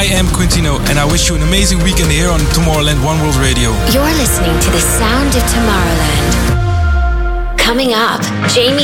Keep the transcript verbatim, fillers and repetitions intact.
am Quintino, and I wish you an amazing weekend here on Tomorrowland One World Radio. You're listening to the sound of Tomorrowland. Coming up, Jamie